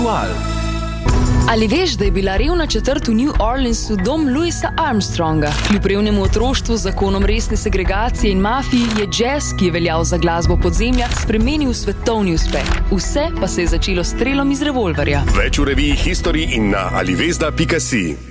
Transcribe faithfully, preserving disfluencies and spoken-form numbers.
Ali veš, da je bila revna četrt v New Orleansu dom Louisa Armstronga? Kljub revnemu otroštvu, zakonom resne segregacije in mafiji je jazz, ki je veljal za glasbo podzemlja, spremenil svetovni uspeh. Vse pa se je začelo s strelom iz revolverja. Več v reviji History in na alivezda pika si.